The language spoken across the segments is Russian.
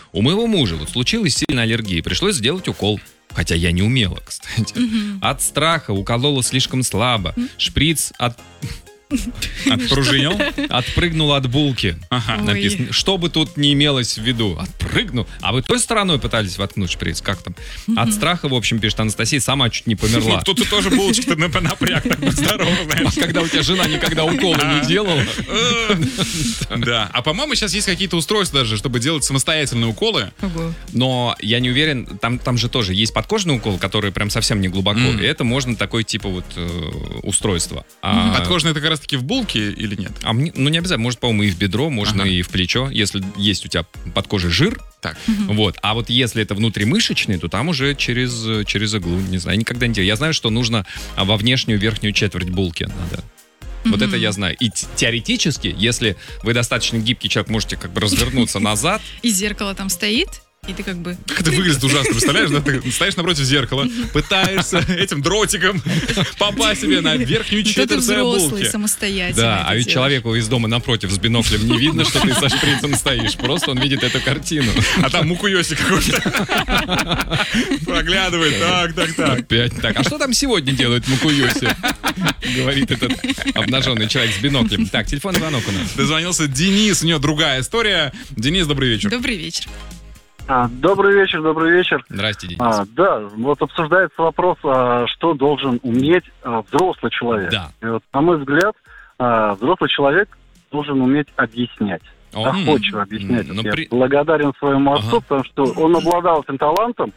У моего мужа вот случилась сильная аллергия, пришлось сделать укол. Хотя я не умела, кстати. От страха уколола слишком слабо. Шприц отпружинил, отпрыгнул от булки. Написано, что бы тут не имелось в виду. Отпрыгнул. А вы той стороной пытались воткнуть шприц? Как там? От страха, в общем, пишет Анастасия, сама чуть не померла. Тут ты тоже булочки-то напряг, так будь здорова, знаешь. Когда у тебя жена никогда уколы не делала. Да. А по-моему, сейчас есть какие-то устройства даже, чтобы делать самостоятельные уколы. Но я не уверен, там же тоже есть подкожный укол, который прям совсем не глубоко. И это можно такое типа вот устройство. Подкожный это как раз таки в булке или нет? Ну, не обязательно. Может, по-моему, и в бедро, можно и в плечо, если есть у тебя под кожей жир. Так. Вот. А вот если это внутримышечный, то там уже через иглу. Не знаю, никогда не делал. Я знаю, что нужно во внешнюю верхнюю четверть булки надо. Вот это я знаю. И теоретически, если вы достаточно гибкий человек, можете как бы развернуться назад. И зеркало там стоит. И ты как бы... Как это выглядит ужасно, представляешь? Да? Ты стоишь напротив зеркала, пытаешься этим дротиком попасть себе на верхнюю четверть своей булки. Ты взрослый, самостоятельно. Да, а ведь человеку из дома напротив с биноклем не видно, что ты со шприцем стоишь. Просто он видит эту картину. А там мукуёси какой-то проглядывает. Так. Опять так. А что там сегодня делает мукуёси? Говорит этот обнаженный человек с биноклем. Так, телефонный звонок у нас. Дозвонился Денис, у него другая история. Денис, добрый вечер. Добрый вечер. Добрый вечер. Здрасте, Денис. Да, вот обсуждается вопрос, что должен уметь взрослый человек. Да. И вот, на мой взгляд, взрослый человек должен уметь объяснять. Доходчиво объяснять. Я благодарен своему отцу, потому что он обладал этим талантом.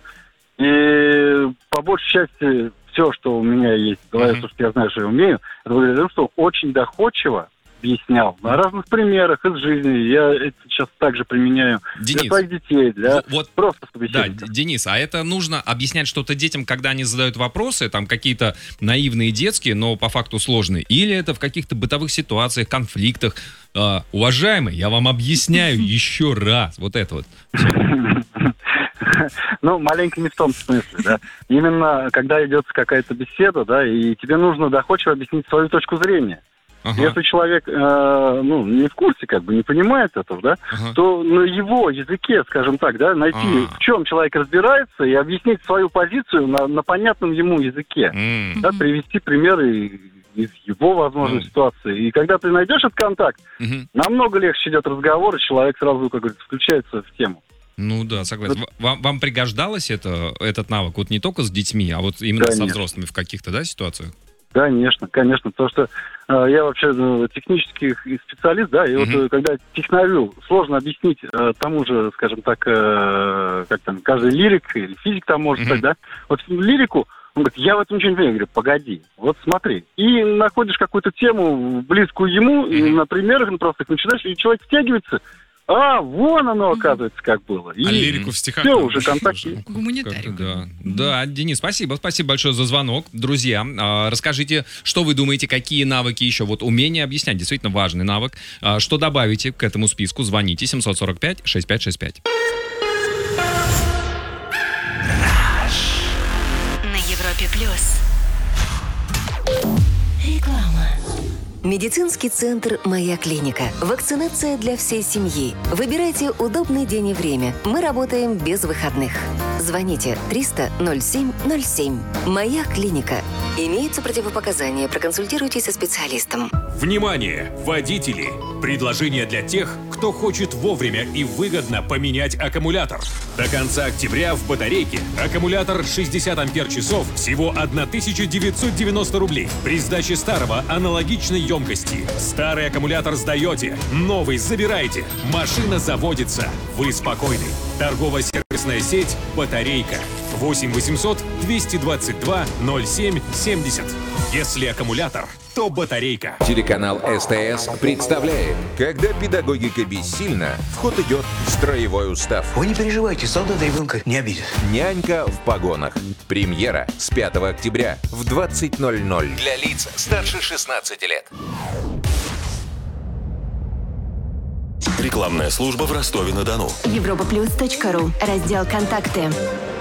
И по большей части все, что у меня есть, говоря, что я знаю, что я умею, это благодаря тому, что очень доходчиво объяснял на разных примерах из жизни. Я это сейчас также применяю для своих детей, для просто собеседования. Да, Денис, а это нужно объяснять что-то детям, когда они задают вопросы, там какие-то наивные детские, но по факту сложные, или это в каких-то бытовых ситуациях, конфликтах? Уважаемый, я вам объясняю еще раз. Вот это вот. Ну, маленько не в том смысле, да. Именно когда идет какая-то беседа, да, и тебе нужно доходчиво объяснить свою точку зрения. Если человек, не в курсе, как бы не понимает этого, да, то на его языке, скажем так, да, найти, в чем человек разбирается, и объяснить свою позицию на понятном ему языке, да, привести примеры из его возможной ситуации. И когда ты найдешь этот контакт, намного легче идет разговор, и человек сразу, как говорится, включается в тему. Ну да, согласен. Вам пригождалось этот навык вот не только с детьми, а вот именно со взрослыми в каких-то, да, ситуациях? Конечно, потому что я вообще технический специалист, да, и вот когда технарю сложно объяснить тому же, скажем так, как там, каждый лирик или физик там может сказать, да, вот лирику, он говорит, я в этом ничего не понимаю. Я говорю, погоди, вот смотри. И находишь какую-то тему, близкую ему, и на примерах просто начинаешь, и человек втягивается. Вон оно, оказывается, как было. И лирику в стихах. Все, уже контакт. Гуманитарий. Да, Денис, спасибо большое за звонок. Друзья, расскажите, что вы думаете, какие навыки еще? Вот умение объяснять, действительно важный навык. Что добавите к этому списку? Звоните 745-6565. На Европе Плюс. Реклама. Медицинский центр «Моя клиника». Вакцинация для всей семьи. Выбирайте удобный день и время. Мы работаем без выходных. Звоните 300-07-07. «Моя клиника». Имеются противопоказания. Проконсультируйтесь со специалистом. Внимание, водители! Предложение для тех, кто хочет вовремя и выгодно поменять аккумулятор. До конца октября в батарейке аккумулятор 60 ампер-часов всего 1990 рублей. При сдаче старого аналогичной емкости. Старый аккумулятор сдаете, новый забираете. Машина заводится. Вы спокойны. Торгово-сервисная сеть «Батарейка». 8 800 222 07 70. Если аккумулятор, то батарейка. Телеканал СТС представляет, когда педагогика бессильна, в ход идет строевой устав. Вы не переживайте, солдат ребенка не обидит. Нянька в погонах. Премьера с 5 октября в 20:00. Для лиц старше 16 лет. Рекламная служба в Ростове-на-Дону. Европаплюс.ру. Раздел «Контакты».